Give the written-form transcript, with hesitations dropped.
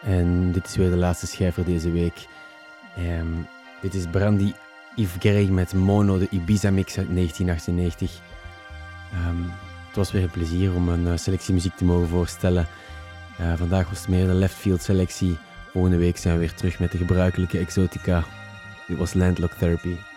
En dit is weer de laatste schijf voor deze week. Dit is Brandy Yves Gerrig met Mono, de Ibiza-mix uit 1998. Het was weer een plezier om een selectie muziek te mogen voorstellen. Vandaag was het meer de left field selectie. Volgende week zijn we weer terug met de gebruikelijke exotica. Dit was Landlocked Therapy.